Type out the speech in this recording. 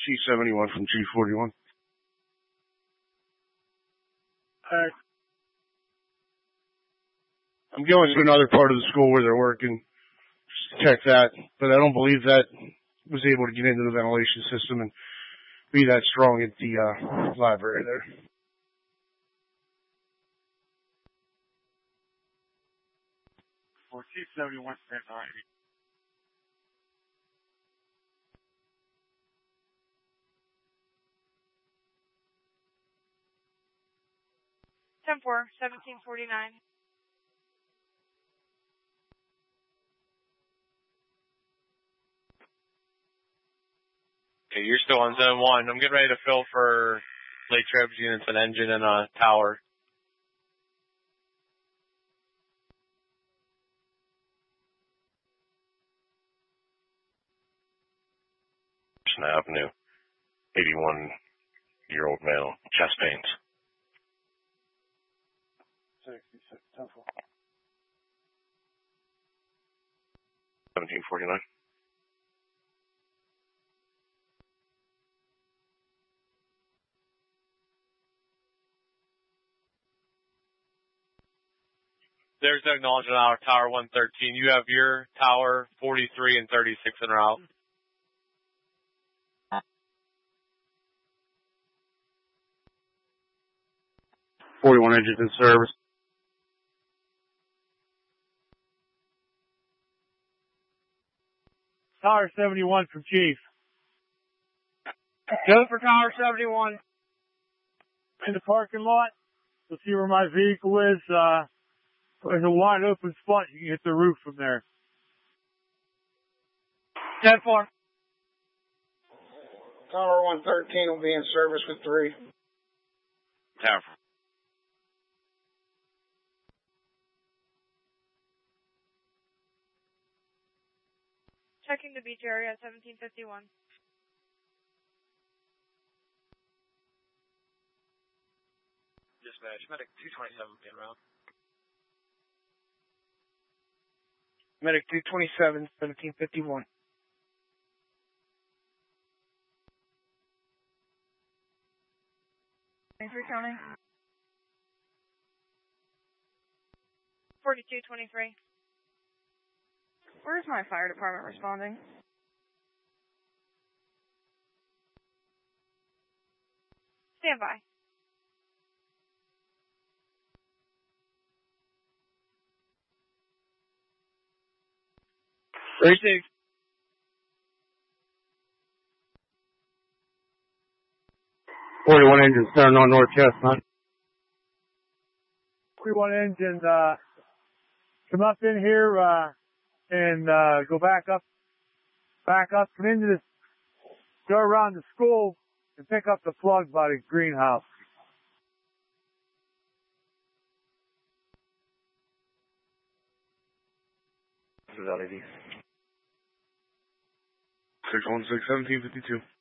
T71 from G41. Alright. I'm going to another part of the school where they're working. Just check that. But I don't believe that was able to get into the ventilation system and be that strong at the library there. For T71, stand by. 10-4, 1749. Okay, you're still on zone 1. I'm getting ready to fill for late Trebs units, an engine, and a tower. Avenue, 81-year-old male, chest pains. 66, 10-4. 1749. There's no acknowledgement on our tower 113. You have your tower 43 and 36 en route. .41 engines in service. Tower 71 from Chief. Go for Tower 71. In the parking lot. You'll see where my vehicle is. There's a wide open spot. You can hit the roof from there. 10-4. Tower 113 will be in service with 3. Tower. Checking the beach area at 1751. Dispatch, medic 227 en route. Medic 227, 1751. County. 4223. Where's my fire department responding? Stand by. Receive. .41 engines turning on North Chestnut. 41 engine, come up in here, and go back up, come into this, go around the school and pick up the plug by the greenhouse. This is LED. 616, 1752.